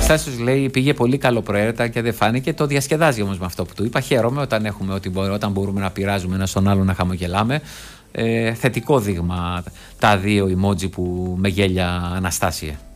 Αναστάσιος λέει πήγε πολύ καλοπροαίρετα και δεν φάνηκε. Το διασκεδάζει όμως με αυτό που του είπα. Χαίρομαι όταν μπορούμε να πειράζουμε ένα στον άλλο, να χαμογελάμε. Θετικό δείγμα τα δύο emoji που με γέλια Αναστάσια.